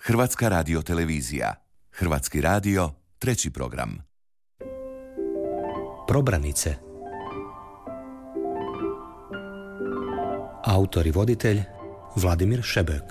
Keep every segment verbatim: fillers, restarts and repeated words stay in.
Hrvatska radiotelevizija. Hrvatski radio, treći program. Probranice. Autor i voditelj Vladimir Šebek.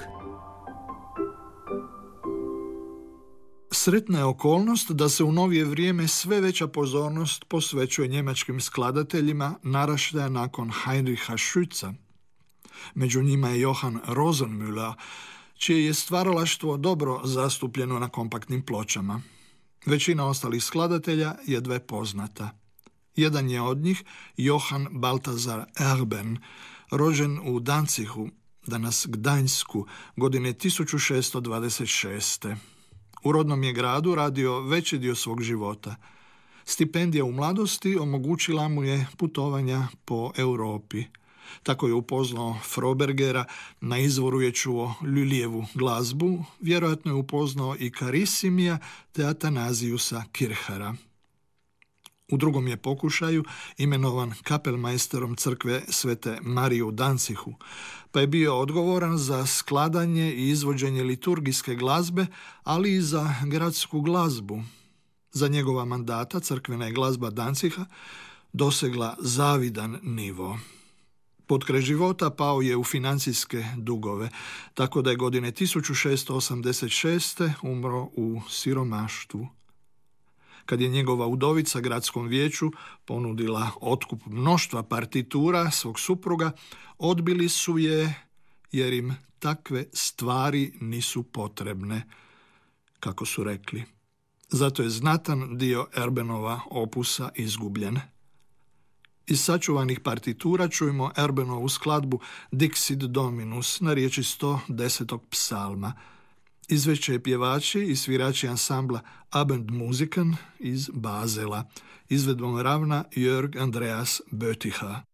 Sretna je okolnost da se u novije vrijeme sve veća pozornost posvećuje njemačkim skladateljima naraštaja nakon Heinricha Schütza. Među njima je Johann Rosenmüller, čije je stvaralaštvo dobro zastupljeno na kompaktnim pločama. Većina ostalih skladatelja jedva je poznata. Jedan je od njih Johann Balthasar Erben, rođen u Danzigu, danas Gdańsku, godine tisuću šeststo dvadeset šeste. U rodnom je gradu radio veći dio svog života. Stipendija u mladosti omogućila mu je putovanja po Europi. Tako je upoznao Frobergera, na izvoru je čuo Lullijevu glazbu, vjerojatno je upoznao i Karisimija te Atanaziusa Kirchera. U drugom je pokušaju imenovan kapelmajsterom crkve Svete Marije u Danzigu, pa je bio odgovoran za skladanje i izvođenje liturgijske glazbe, ali i za gradsku glazbu. Za njegova mandata crkvena je glazba Danziga dosegla zavidan nivo. Potkraj života pao je u financijske dugove, tako da je godine tisuću šeststo osamdeset šeste umro u siromaštvu. Kad je njegova udovica gradskom vijeću ponudila otkup mnoštva partitura svog supruga, odbili su je jer im takve stvari nisu potrebne, kako su rekli. Zato je znatan dio Erbenova opusa izgubljen. Iz sačuvanih partitura čujemo Erbenovu skladbu Dixit Dominus na riječi sto desetog psalma. Izvešće je pjevači i svirači ansambla Abendmusiken iz Bazela, izvedbom ravna Jörg Andreas Bötticher.